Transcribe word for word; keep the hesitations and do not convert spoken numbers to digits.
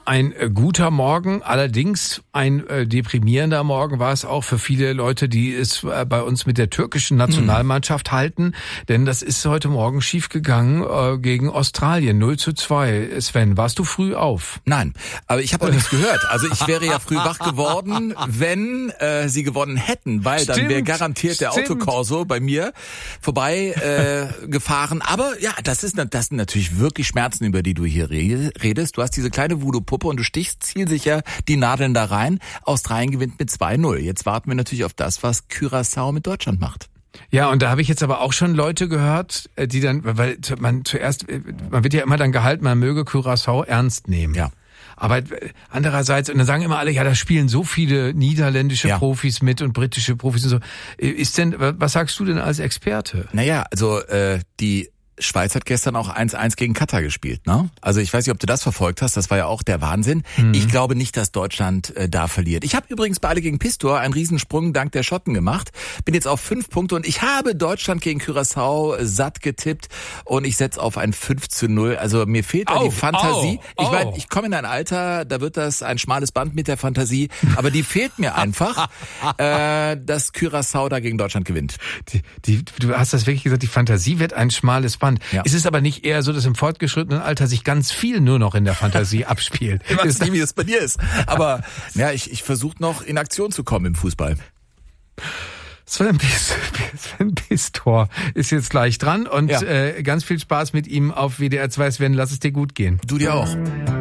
Ein äh, guter Morgen, allerdings ein äh, deprimierender Morgen war es auch für viele Leute, die es äh, bei uns mit der türkischen Nationalmannschaft hm. halten, denn das ist heute Morgen schiefgegangen äh, gegen Australien, null zu zwei. Sven, warst du früh auf? Nein, aber ich habe auch nichts gehört. Also ich wäre ja früh wach geworden, wenn äh, sie gewonnen hätten, weil Stimmt, dann wäre garantiert der stimmt. Autokorso bei mir vorbei äh, gefahren. Aber ja, das ist das sind natürlich wirklich Schmerzen, über die du hier redest. Du hast diese kleine Voodoo-Puppe und du stichst zielsicher die Nadeln da rein. Australien gewinnt mit zwei null. Jetzt warten wir natürlich auf das, was Curaçao mit Deutschland macht. Ja, und da habe ich jetzt aber auch schon Leute gehört, die dann, weil man zuerst, man wird ja immer dann gehalten, man möge Curaçao ernst nehmen. Ja. Aber andererseits, und dann sagen immer alle, ja, da spielen so viele niederländische ja. Profis mit und britische Profis und so. Ist denn, was sagst du denn als Experte? Naja, also äh, die Schweiz hat gestern auch eins eins gegen Katar gespielt, ne? Also ich weiß nicht, ob du das verfolgt hast, das war ja auch der Wahnsinn. Mhm. Ich glaube nicht, dass Deutschland äh, da verliert. Ich habe übrigens bei Alle gegen Pistor einen Riesensprung dank der Schotten gemacht. Bin jetzt auf fünf Punkte und ich habe Deutschland gegen Curaçao satt getippt und ich setze auf ein fünf zu null. Also mir fehlt da oh, die Fantasie. Oh, ich meine, oh. ich komme in ein Alter, da wird das ein schmales Band mit der Fantasie, aber die fehlt mir einfach, äh, dass Curaçao da gegen Deutschland gewinnt. Die, die, du hast das wirklich gesagt, die Fantasie wird ein schmales Band. Ja. Es ist aber nicht eher so, dass im fortgeschrittenen Alter sich ganz viel nur noch in der Fantasie abspielt. Ich weiß nicht, wie das bei dir ist. Aber ja, ich, ich versuche noch in Aktion zu kommen im Fußball. Sven Pistor ist jetzt gleich dran und ja. äh, ganz viel Spaß mit ihm auf W D R zwei. Sven, lass es dir gut gehen. Du dir auch.